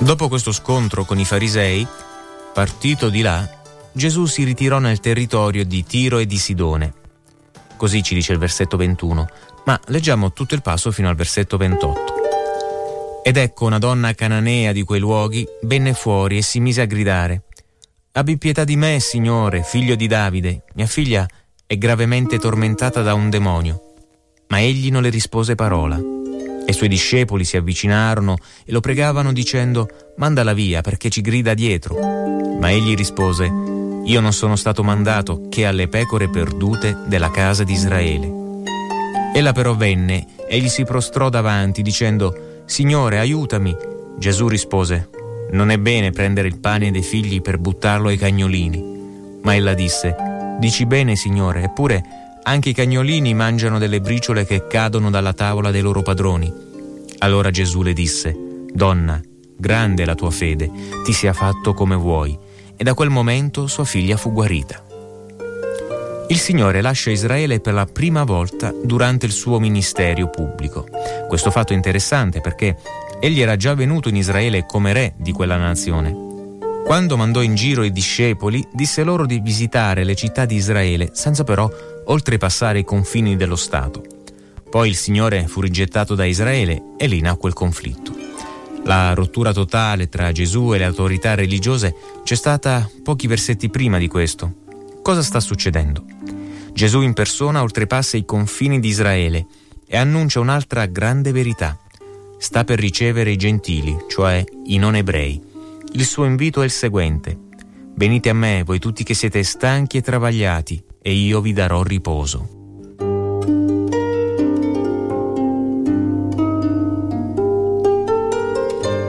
Dopo questo scontro con i farisei, partito di là, Gesù si ritirò nel territorio di Tiro e di Sidone. Così ci dice il versetto 21, ma leggiamo tutto il passo fino al versetto 28. Ed ecco una donna cananea di quei luoghi venne fuori e si mise a gridare: «Abbi pietà di me, Signore, figlio di Davide, mia figlia è gravemente tormentata da un demonio». Ma egli non le rispose parola. E i suoi discepoli si avvicinarono e lo pregavano dicendo: «Mandala via, perché ci grida dietro». Ma egli rispose: «Io non sono stato mandato che alle pecore perdute della casa di Israele». Ella però venne e gli si prostrò davanti dicendo: «Signore, aiutami». Gesù rispose: «Non è bene prendere il pane dei figli per buttarlo ai cagnolini». Ma ella disse: «Dici bene, Signore, eppure anche i cagnolini mangiano delle briciole che cadono dalla tavola dei loro padroni». Allora Gesù le disse: «Donna, grande è la tua fede, ti sia fatto come vuoi». E da quel momento sua figlia fu guarita. Il Signore lascia Israele per la prima volta durante il suo ministero pubblico. Questo fatto è interessante perché egli era già venuto in Israele come re di quella nazione. Quando mandò in giro i discepoli, disse loro di visitare le città di Israele, senza però oltrepassare i confini dello Stato. Poi il Signore fu rigettato da Israele e lì nacque il conflitto. La rottura totale tra Gesù e le autorità religiose c'è stata pochi versetti prima di questo. Cosa sta succedendo? Gesù in persona oltrepassa i confini di Israele e annuncia un'altra grande verità. Sta per ricevere i gentili, cioè i non ebrei. Il suo invito è il seguente: «Venite a me, voi tutti che siete stanchi e travagliati, e io vi darò riposo».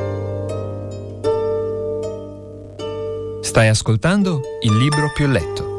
Stai ascoltando Il libro più letto,